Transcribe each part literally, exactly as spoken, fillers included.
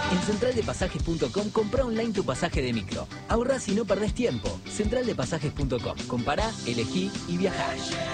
En central de pasajes punto com comprá online tu pasaje de micro. Ahorrás y no perdés tiempo. central de pasajes punto com. Compará, elegí y viajá.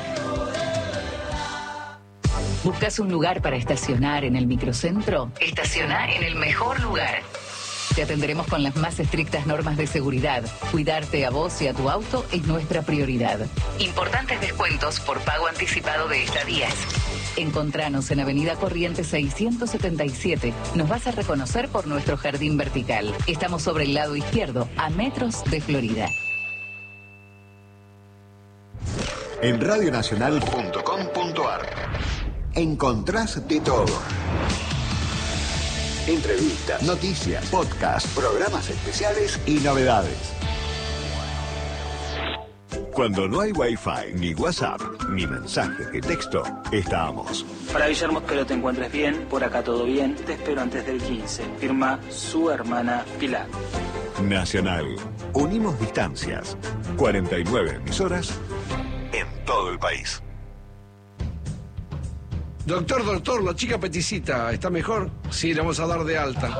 ¿Buscas un lugar para estacionar en el microcentro? Estacioná en el mejor lugar. Te atenderemos con las más estrictas normas de seguridad. Cuidarte a vos y a tu auto es nuestra prioridad. Importantes descuentos por pago anticipado de estadías. Encontranos en Avenida Corrientes seiscientos setenta y siete. Nos vas a reconocer por nuestro jardín vertical. Estamos sobre el lado izquierdo, a metros de Florida. En radio nacional punto com punto ar encontrás de todo. Entrevistas, noticias, podcasts, programas especiales y novedades. Cuando no hay Wi-Fi, ni WhatsApp, ni mensajes de texto, estamos. Para Guillermo, espero te encuentres bien, por acá todo bien, te espero antes del quince. Firma su hermana Pilar. Nacional. Unimos distancias. cuarenta y nueve emisoras en todo el país. Doctor, doctor, la chica peticita, ¿está mejor? Sí, le vamos a dar de alta.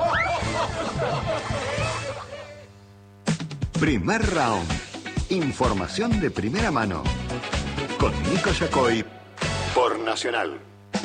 Primer round. Información de primera mano. Con Nico Yacoy por Nacional.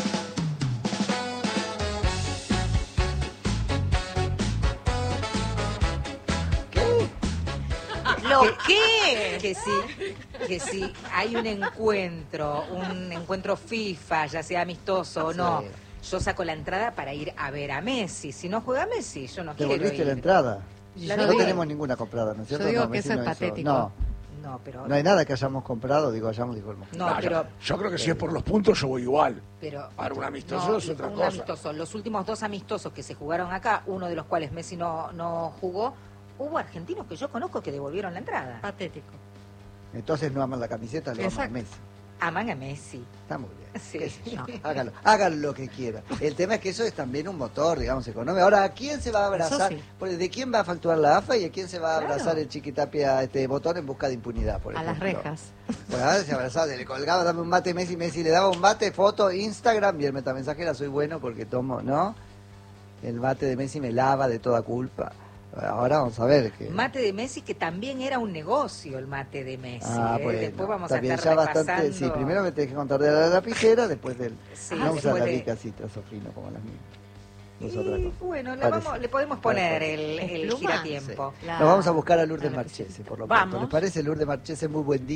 ¿Lo qué? Que sí, que sí, hay un encuentro, un encuentro FIFA, ya sea amistoso o no. Yo saco la entrada para ir a ver a Messi. Si no juega Messi, yo no quiero ir. ¿Devolviste la entrada? La no devolví. tenemos ninguna comprada, ¿no es cierto? Yo digo no, que eso Messi es no hizo- patético. No, No, pero... no hay nada que hayamos comprado, digo, hayamos, digo el No, Claro, pero... yo creo que si es por los puntos yo voy igual. Pero, Para un amistoso no, es otra un cosa. amistoso. Los últimos dos amistosos que se jugaron acá, uno de los cuales Messi no, no jugó, hubo argentinos que yo conozco que devolvieron la entrada. Patético. Entonces no aman la camiseta, lo aman a Exacto. Messi. Aman a Messi. Está muy bien. Sí. Qué sé yo. Hágalo, hágalo lo que quiera. El tema es que eso es también un motor, digamos, económico. Ahora, ¿a quién se va a abrazar? Eso sí. Porque ¿de quién va a facturar la A F A y a quién se va a Claro. abrazar el Chiquitapia este botón en busca de impunidad, por A ejemplo? las rejas. Pues ahora se abrazaba, le colgaba, dame un mate Messi, Messi le daba un mate, foto, Instagram y el metamensajera, soy bueno porque tomo, ¿no? El mate de Messi me lava de toda culpa. Ahora vamos a ver que... Mate de Messi, que también era un negocio el mate de Messi. Ah, ¿eh? bueno, Después vamos está a bien, estar ya repasando... bastante, sí, primero me tenés que contar de la lapicera, después del... Sí, no usar después la de- rica citrasofino como las mías. Es Y, otra cosa. bueno, le, Parece. vamos, le podemos poner Parece. el, el ¿Pluma? giratiempo. Sí. Nos vamos a buscar a Lourdes la Marchese, por lo Vamos. pronto. ¿Les parece? Lourdes Marchese, muy buen día.